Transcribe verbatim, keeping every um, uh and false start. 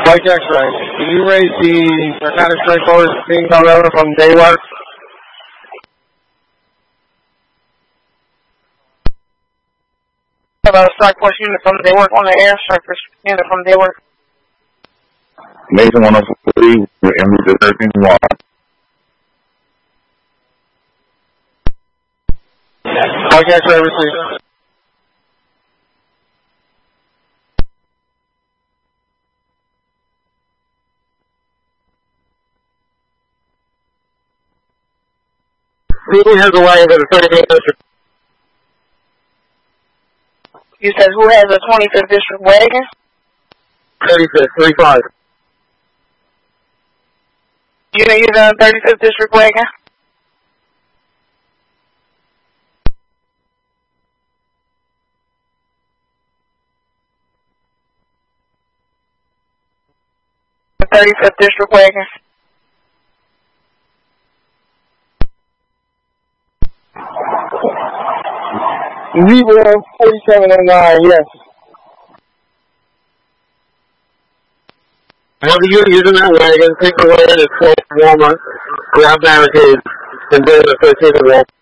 Mike X-Ray, can you raise the narcotics transporters being come over from day work? About a strike force unit from day work on the air, strike force unit from day work. Mason one oh three, we're in route to thirteen one. Mike X-Ray, receive. Who has a way to the thirty-fifth district? You said who has a twenty-fifth district wagon? thirty-fifth, thirty-five. You know you're the thirty-fifth district wagon? The thirty-fifth district wagon. Zebra forty-seven oh nine, yes. I have a unit using that wagon, take the wagon at twelve Walmart, grab barricades, and bring the thirteenth wall.